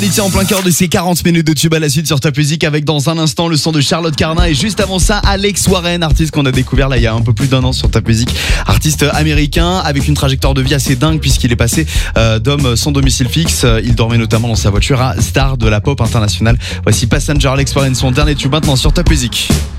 En plein cœur de ces 40 minutes de tube à la suite sur Top Music avec dans un instant le son de Charlotte Cardin et juste avant ça Alex Warren, artiste qu'on a découvert là il y a un peu plus d'un an sur Top Music, artiste américain avec une trajectoire de vie assez dingue puisqu'il est passé d'homme sans domicile fixe, il dormait notamment dans sa voiture à star de la pop internationale. Voici Passenger, Alex Warren, son dernier tube maintenant sur Top Music.